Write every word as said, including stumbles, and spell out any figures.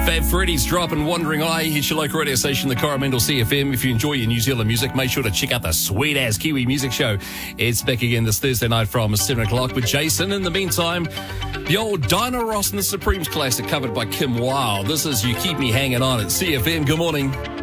Fab Freddy's dropping Wandering Eye. It's your local radio station, the Coromandel C F M. If you enjoy your New Zealand music, make sure to check out the sweet-ass Kiwi Music Show. It's back again this Thursday night from seven o'clock with Jason. In the meantime, the old Dinah Ross and the Supremes classic covered by Kim Wilde. This is You Keep Me Hanging On at C F M. Good morning.